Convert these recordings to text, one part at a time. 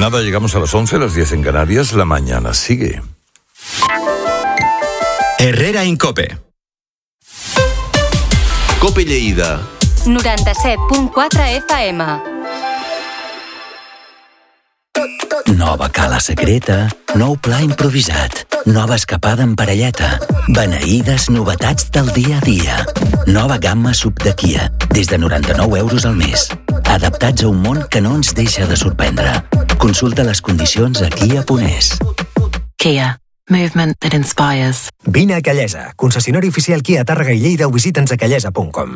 Nada, llegamos a las 11, las 10 en Canarias, la mañana sigue. Herrera Incope. Cope Lleida. 97.4 FM. Nova cala secreta, nou pla improvisat, nova escapada en parelleta, beneïdes novetats del dia a dia. Nova gamma sub de Kia, des de 99 euros al mes. Adaptats a un món que no ens deixa de sorprendre. Consulta les condicions a kia.es. Kia. Movement that inspires. Vine a Callesa, concessionari oficial Kia Tàrrega i Lleida, o visita'ns a callesa.com.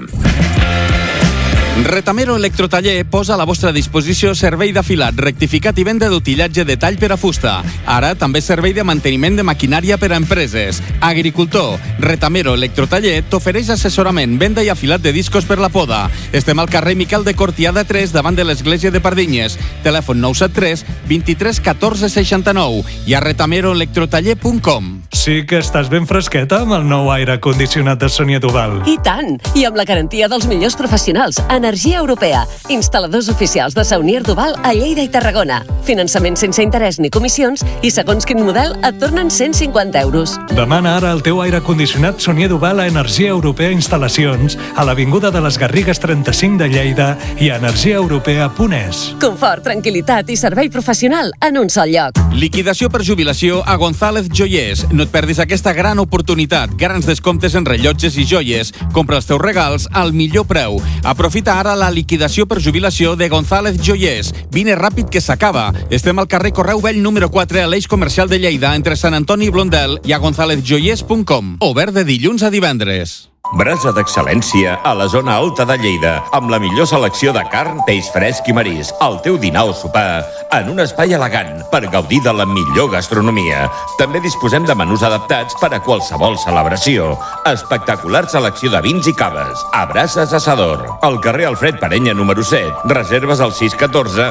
Retamero Electrotaller posa a la vostra disposició servei d'afilat, rectificat i venda d'utillatge de tall per a fusta. Ara també servei de manteniment de maquinària per a empreses. Agricultor, Retamero Electrotaller t'ofereix assessorament, venda i afilat de discos per la poda. Estem al carrer Miquel de Cortiada 3, davant de l'església de Pardinyes. Telèfon 973 23 14 69 i a retameroelectrotaller.com. Sí que estàs ben fresqueta amb el nou aire condicionat de Sonia Duval. I tant! I amb la garantia dels millors professionals. Energia Europea. Instal·ladors oficials de Saunier Duval a Lleida i Tarragona. Finançament sense interès ni comissions i segons quin model et tornen 150 euros. Demana ara el teu aire condicionat Sonia Duval a Energia Europea Instal·lacions a l'Avinguda de les Garrigues 35 de Lleida i a energiaeuropea.es. Confort, tranquil·litat i servei professional en un sol lloc. Liquidació per jubilació a González Joiers. No et perdis aquesta gran oportunitat. Grans descomptes en rellotges i joies. Compra els teus regals al millor preu. Aprofita ara la liquidació per jubilació de González Joiers. Vine ràpid que s'acaba. Estem al carrer Correu Vell número 4 a l'Eix Comercial de Lleida, entre Sant Antoni i Blondel, i a gonzalezjoiers.com. Obert de dilluns a divendres. Brasa d'excel·lència a la zona alta de Lleida, amb la millor selecció de carn, peix fresc i marisc, el teu dinar o sopar, en un espai elegant per gaudir de la millor gastronomia. També disposem de menús adaptats per a qualsevol celebració. Espectacular selecció de vins i caves. A Brases Assador, al carrer Alfred Parenya número 7. Reserves al 614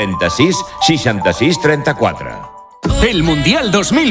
36 66 34. El Mundial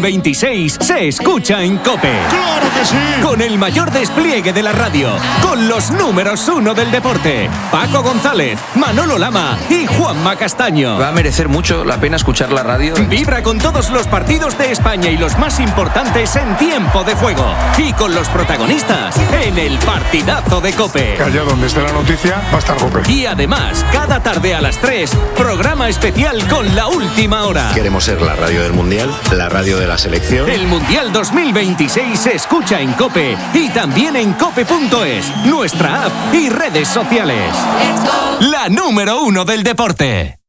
2026 se escucha en COPE. ¡Claro que sí! Con el mayor despliegue de la radio, con los números 1 del deporte, Paco González, Manolo Lama y Juanma Castaño. Va a merecer mucho la pena escuchar la radio. Vibra con todos los partidos de España y los más importantes en tiempo de juego. Y con los protagonistas en el partidazo de COPE. Allá donde esté la noticia va a estar COPE. Y además, cada tarde a las 3, programa especial con la última hora. Queremos ser la radio del Mundial, la radio de la selección. El Mundial 2026 se escucha en COPE y también en cope.es, nuestra app y redes sociales. La número 1 del deporte.